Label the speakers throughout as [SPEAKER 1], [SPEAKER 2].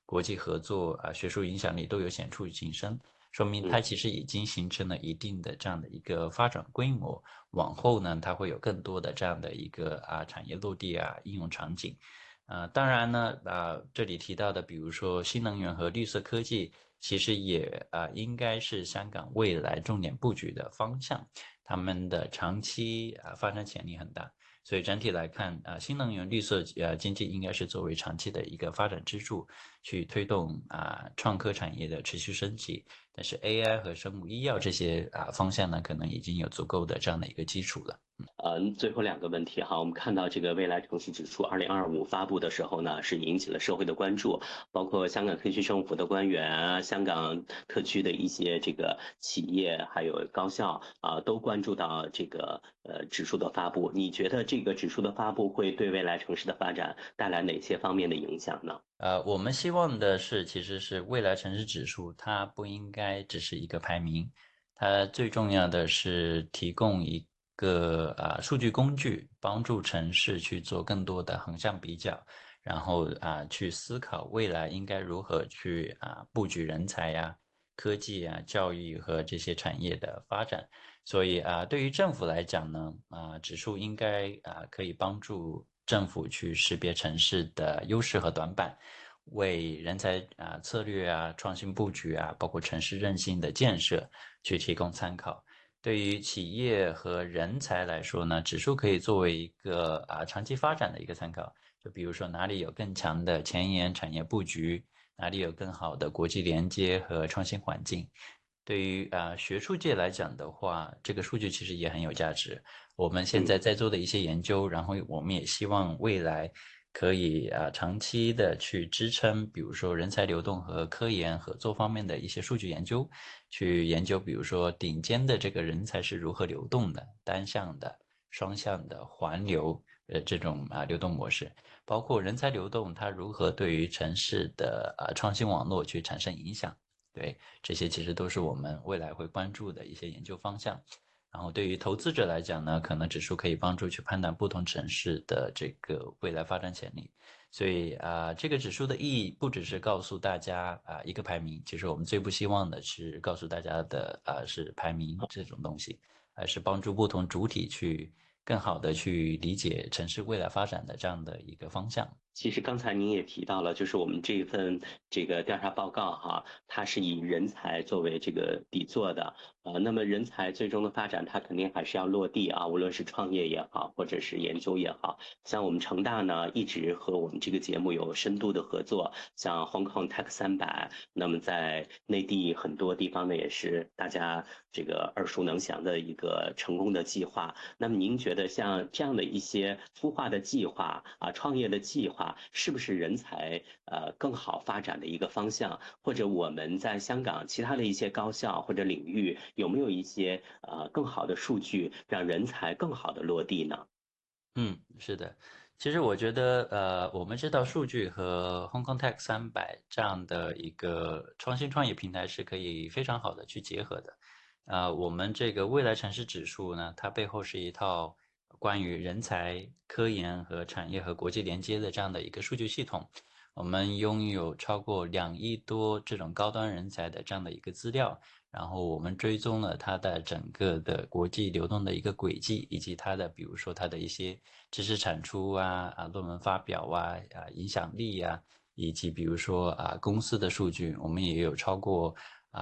[SPEAKER 1] 国际合作学术影响力都有显著晋升，说明它其实已经形成了一定的这样的一个发展规模。往后呢，它会有更多的这样的一个产业落地应用场景。当然呢，这里提到的，比如说新能源和绿色科技，其实也应该是香港未来重点布局的方向，他们的长期发展潜力很大。所以整体来看，新能源绿色经济应该是作为长期的一个发展支柱，去推动创科产业的持续升级。但是 AI 和生物医药这些方向呢，可能已经有足够的这样的一个基础了。
[SPEAKER 2] 最后两个问题哈，我们看到这个未来城市指数2025发布的时候呢，是引起了社会的关注，包括香港特区政府的官员啊，香港特区的一些这个企业还有高校都关注到这个指数的发布。你觉得这个指数的发布会对未来城市的发展带来哪些方面的影响呢？
[SPEAKER 1] 我们希望的是，其实是未来城市指数，它不应该只是一个排名，它最重要的是提供一个数据工具，帮助城市去做更多的横向比较，然后去思考未来应该如何去布局人才呀、科技啊、教育和这些产业的发展。所以对于政府来讲呢，指数应该可以帮助政府去识别城市的优势和短板，为人才策略创新布局包括城市韧性的建设去提供参考。对于企业和人才来说呢，指数可以作为一个长期发展的一个参考。就比如说哪里有更强的前沿产业布局，哪里有更好的国际连接和创新环境。对于学术界来讲的话，这个数据其实也很有价值。我们现在
[SPEAKER 2] 嗯。
[SPEAKER 1] 在做的一些研究，然后我们也希望未来可以长期的去支撑，比如说人才流动和科研合作方面的一些数据研究，去研究比如说顶尖的这个人才是如何流动的，单向的、双向的、环流这种流动模式，包括人才流动它如何对于城市的创新网络去产生影响。对，这些其实都是我们未来会关注的一些研究方向。然后对于投资者来讲呢，可能指数可以帮助去判断不同城市的这个未来发展潜力。所以这个指数的意义不只是告诉大家一个排名，其实我们最不希望的是告诉大家的是排名这种东西，而是帮助不同主体去更好的去理解城市未来发展的这样的一个方向。
[SPEAKER 2] 其实刚才您也提到了，就是我们这一份这个调查报告哈，它是以人才作为这个底座的，那么人才最终的发展，它肯定还是要落地啊，无论是创业也好，或者是研究也好，像我们成大呢，一直和我们这个节目有深度的合作，像 Hong Kong Tech 300，那么在内地很多地方呢，也是大家这个耳熟能详的一个成功的计划。那么您觉得像这样的一些孵化的计划创业的计划，是不是人才更好发展的一个方向？或者我们在香港其他的一些高校或者领域，有没有一些更好的数据，让人才更好的落地呢？
[SPEAKER 1] 嗯，是的，其实我觉得，我们这套数据和 Hong Kong Tech 300这样的一个创新创业平台是可以非常好的去结合的。我们这个未来城市指数呢，它背后是一套关于人才、科研和产业和国际连接的这样的一个数据系统。我们拥有超过2亿多这种高端人才的这样的一个资料，然后我们追踪了它的整个的国际流动的一个轨迹，以及它的比如说它的一些知识产出论文发表影响力以及比如说公司的数据，我们也有超过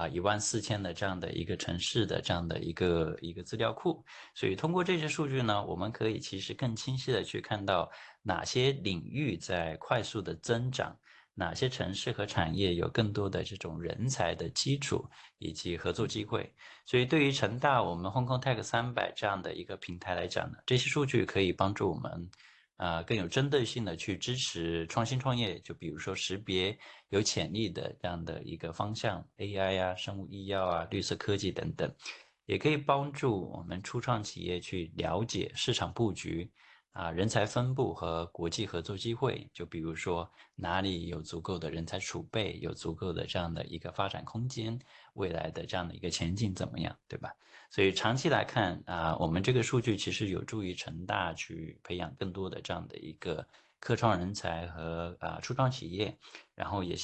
[SPEAKER 1] 14000的这样的一个城市的这样的一个资料库，所以通过这些数据呢，我们可以其实更清晰的去看到哪些领域在快速的增长。哪些城市和产业有更多的这种人才的基础以及合作机会？所以对于成大我们 Hong Kong Tech 300这样的一个平台来讲呢，这些数据可以帮助我们更有针对性的去支持创新创业，就比如说识别有潜力的这样的一个方向，AI 生物医药绿色科技等等，也可以帮助我们初创企业去了解市场布局。人才分布和国际合作机会，就比如说哪里有足够的人才储备，有足够的这样的一个发展空间，未来的这样的一个前景怎么样，对吧？所以长期来看我们这个数据其实有助于成大去培养更多的这样的一个科创人才和初创企业，然后也